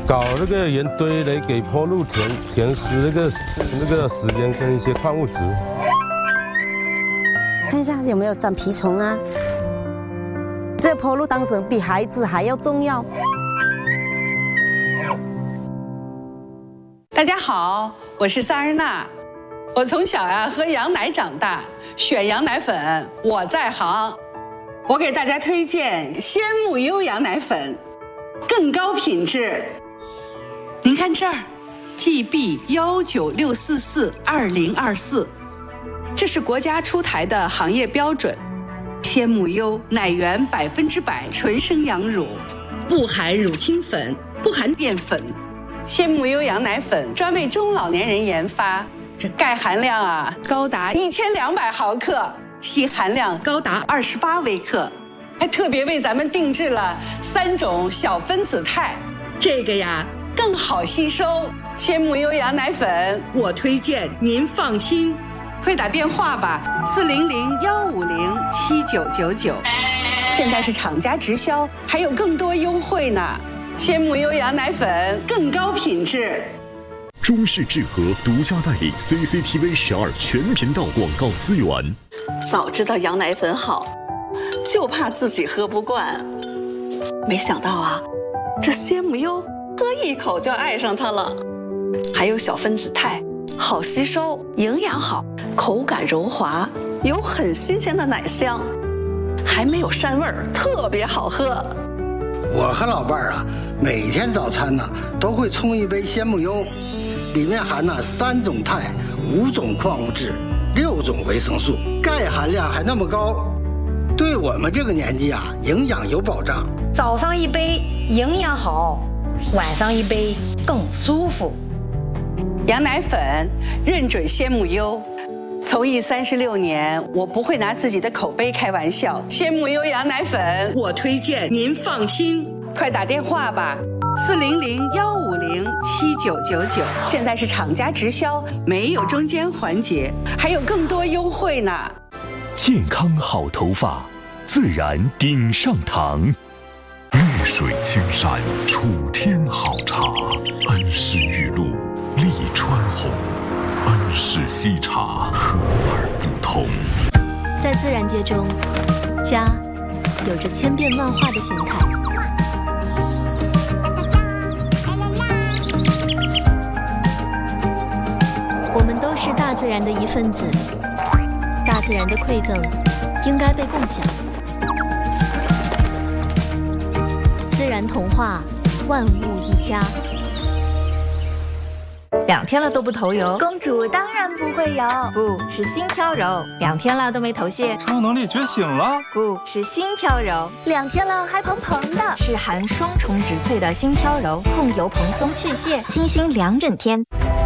搞那个盐堆来给坡路填实那个时间跟一些矿物质。 看一下有没有长蜱虫啊？这个坡路当时比孩子还要重要。 大家好，我是萨日娜。我从小喝羊奶长大，选羊奶粉我在行。我给大家推荐鲜木优羊奶粉，更高品质。您看这儿 ，GB196442024，这是国家出台的行业标准。鲜木优奶源100%纯生羊乳，不含乳清粉，不含淀粉。鲜木优羊奶粉专为中老年人研发，这钙含量高达1200毫克，硒含量高达28微克，还特别为咱们定制了3种小分子肽，这个更好吸收。鲜木优羊奶粉我推荐您放心，快打电话吧，400-150-7999，现在是厂家直销，还有更多优惠呢。鲜木优羊奶粉更高品质。 中视智和独家代理 CCTV 12全频道广告资源。 早知道羊奶粉好，就怕自己喝不惯。没想到这鲜木优喝一口就爱上它了。还有小分子肽，好吸收，营养好，口感柔滑，有很新鲜的奶香，还没有膻味儿，特别好喝。 我和老伴儿每天早餐都会冲一杯鲜木优，里面含3种肽、5种矿物质、6种维生素，钙含量还那么高，对我们这个年纪营养有保障。 早上一杯营养好，晚上一杯更舒服。 羊奶粉认准鲜木优。从艺36年，我不会拿自己的口碑开玩笑。鲜木优羊奶粉我推荐您放心，快打电话吧，400-150-7999，现在是厂家直销，没有中间环节，还有更多优惠呢。 健康好头发，自然顶上堂。绿水青山楚天好茶，恩施玉露利川红，恩施西茶和而不同。 在自然界中，家有着千变万化的形态。我们都是大自然的一份子，大自然的馈赠应该被共享。自然童话，万物一家。 2天了都不头油， 公主当然不会油， 不是心飘柔。2天了都没头屑， 超能力觉醒了， 不是心飘柔。 2天了还蓬蓬的， 是含双重植萃的心飘柔，控油蓬松去屑，清新2整天。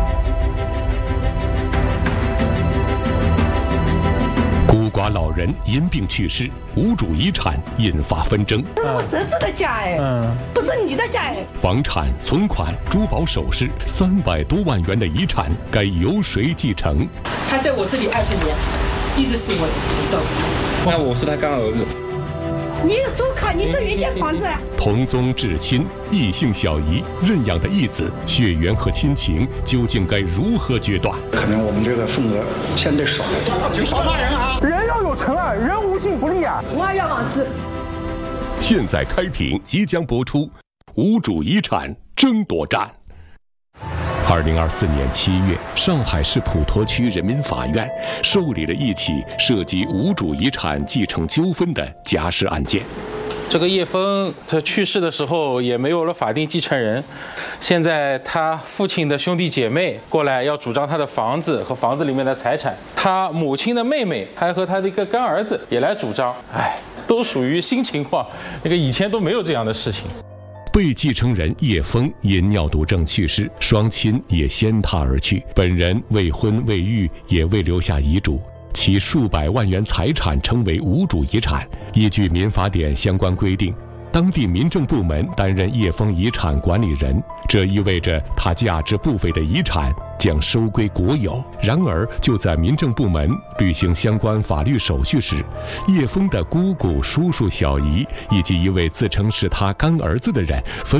孤寡老人因病去世，无主遗产引发纷争。 这是我侄子的家不是你的家房产、存款、珠宝首饰300多万元的遗产该由谁继承？ 他在我这里20年，一直是我的受。 那我是他干儿子。 你有租卡，你这一间房子。 同宗至亲、异姓小姨认养的义子，血缘和亲情究竟该如何决断？ 可能我们这个份额相对少一点， 就少骂人人要有诚啊，人无信不立我要网子。 现在开庭，即将播出，无主遗产争夺战。2024年7月，上海市普陀区人民法院受理了一起涉及无主遗产继承纠纷的家事案件。 这个叶枫在去世的时候也没有了法定继承人，现在他父亲的兄弟姐妹过来要主张他的房子和房子里面的财产，他母亲的妹妹还和他的一个干儿子也来主张，都属于新情况，以前都没有这样的事情。 被继承人叶枫因尿毒症去世，双亲也先他而去，本人未婚未育，也未留下遗嘱，其数百万元财产称为无主遗产。依据民法典相关规定，当地民政部门担任叶枫遗产管理人，这意味着他价值不菲的遗产将收归国有。然而，就在民政部门履行相关法律手续时，叶枫的姑姑、叔叔、小姨以及一位自称是他干儿子的人分